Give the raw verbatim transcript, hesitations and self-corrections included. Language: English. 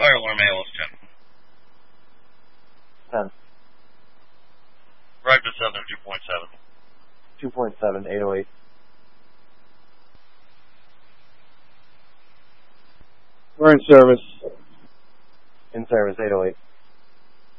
Fire alarm A L S ten. ten. Right to seven, two point seven. two point seven, eight oh eight. We're in service. In service, eight oh eight.